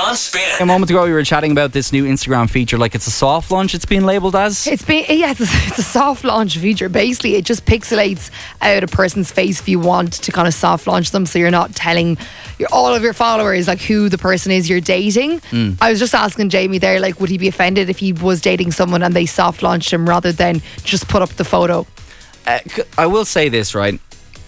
on Spin. A moment ago, we were chatting about this new Instagram feature, like it's a soft launch. It's been labelled as. It's a soft launch feature. Basically, it just pixelates out a person's face if you want to kind of soft launch them, so you're not telling all of your followers like who the person is you're dating. I was just asking Jamie there, like, would he be offended if he was dating someone and they soft launched him rather than just put up the photo? I will say this, right?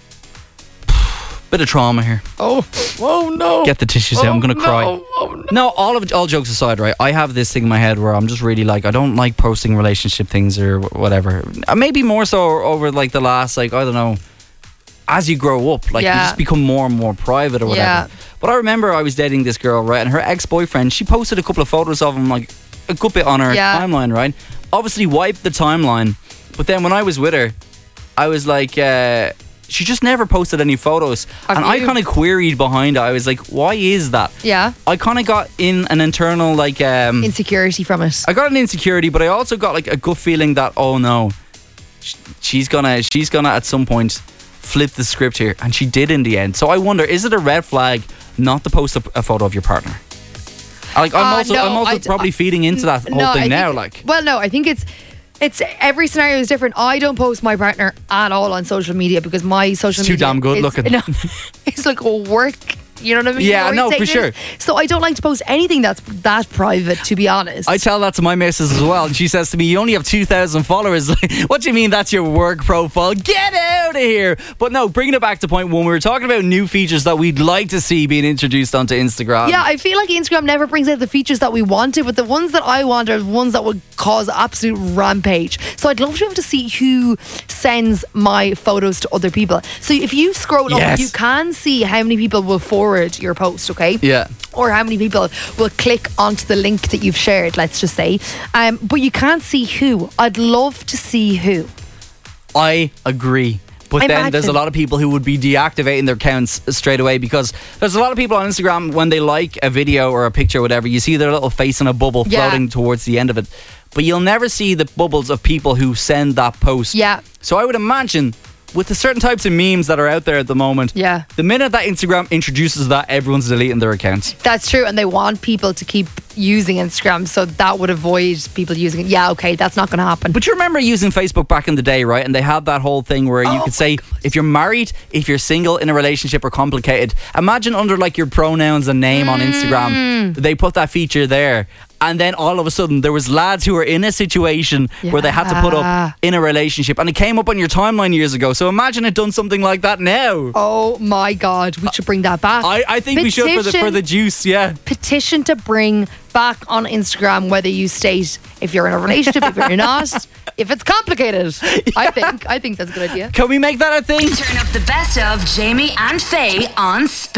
Bit of trauma here. Oh no! Get the tissues out. I'm gonna cry. Oh, No, all jokes aside, right? I have this thing in my head where I'm just really like, I don't like posting relationship things or whatever. Maybe more so over like the last, like, I don't know, as you grow up, like you just become more and more private or whatever. Yeah. But I remember I was dating this girl, right? And her ex-boyfriend, she posted a couple of photos of him, like a good bit on her timeline, right? Obviously wiped the timeline. But then when I was with her, I was like, she just never posted any photos. And I kind of queried behind it. I was like, why is that? Yeah. I kind of got in an internal like insecurity from it. I got an insecurity, but I also got like a gut feeling that, oh no, she's gonna at some point flip the script here, and she did in the end. So I wonder, is it a red flag not to post a photo of your partner? Like I'm also probably feeding into that whole thing now. Like, well, no, I think it's every scenario is different. I don't post my partner at all on social media because my social media too damn good looking. No, it's like a work. You know what I mean? Yeah, no, for sure. So I don't like to post anything that's that private, to be honest. I tell that to my missus as well, and she says to me, you only have 2,000 followers. What do you mean that's your work profile? Get out of here. But no, bringing it back to point one, we were talking about new features that we'd like to see being introduced onto Instagram. Yeah, I feel like Instagram never brings out the features that we wanted, but the ones that I want are the ones that would cause absolute rampage. So I'd love to be able to see who sends my photos to other people. So if you scroll up, you can see how many people will forward your post, okay? Yeah. Or how many people will click onto the link that you've shared, let's just say. But you can't see who. I'd love to see who. I agree. But then there's a lot of people who would be deactivating their accounts straight away, because there's a lot of people on Instagram, when they like a video or a picture or whatever, you see their little face in a bubble floating towards the end of it. But you'll never see the bubbles of people who send that post. Yeah. So I would imagine with the certain types of memes that are out there at the moment, the minute that Instagram introduces that, everyone's deleting their accounts. That's true, and they want people to keep using Instagram, so that would avoid people using it. Yeah, okay, that's not going to happen. But you remember using Facebook back in the day, right? And they had that whole thing where you could say, if you're married, if you're single, in a relationship, or complicated. Imagine under like your pronouns and name on Instagram, they put that feature there. And then all of a sudden there was lads who were in a situation where they had to put up in a relationship, and it came up on your timeline years ago. So imagine it done something like that now. Oh my God, we should bring that back. I think we should for the juice, Petition to bring back on Instagram whether you state if you're in a relationship, if you're not, if it's complicated. I think that's a good idea. Can we make that a thing? Turn up the best of Jamie and Faye on Spin.